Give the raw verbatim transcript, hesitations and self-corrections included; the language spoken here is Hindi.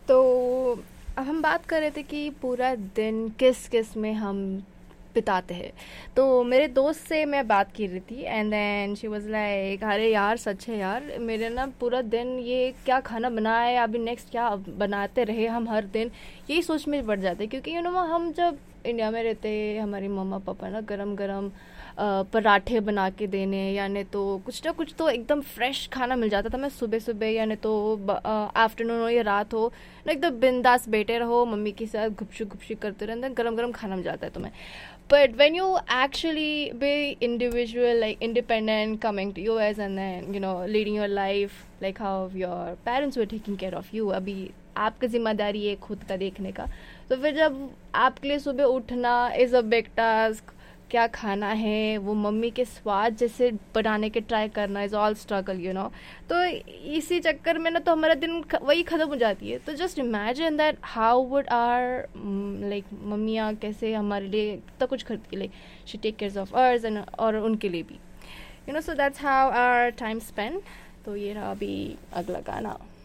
तो अब हम बात कर रहे थे कि पूरा दिन किस किस में हम बिताते हैं। तो मेरे दोस्त से मैं बात की रही थी and then she was like अरे यार सच है यार, मेरे ना पूरा दिन ये क्या खाना बनाए, अभी नेक्स्ट क्या बनाते रहे हम हर दिन, यही सोच में पड़ जाते। क्योंकि यू नो हम जब इंडिया में रहते हमारी मम्मा पापा ना गरम गरम पराठे बना के देने, यानी तो कुछ ना कुछ तो एकदम फ्रेश खाना मिल जाता था। मैं सुबह सुबह यानी तो आफ्टरनून हो या रात हो ना, एकदम बिंदास बैठे रहो मम्मी के साथ गुपशुप गुपशुप करते रहो, गरम गरम खाना मिल जाता है तुम्हें। But when you actually be individual, like independent, coming to U S and then you know leading your life like how your parents were taking care of you, अभी आपकी जिम्मेदारी है खुद का देखने का। तो फिर जब आपके लिए सुबह उठना इज़ अ बिग टास्क, क्या खाना है वो मम्मी के स्वाद जैसे बनाने के ट्राई करना is all struggle you know. तो इसी चक्कर में ना तो हमारा दिन ख, वही ख़त्म हो जाती है। तो just imagine that how would are like मम्मियाँ कैसे हमारे लिए इतना कुछ खरीद like she take care of ours and और उनके लिए भी you know. So that's how our time spend. तो ये रहा अभी अगला गाना।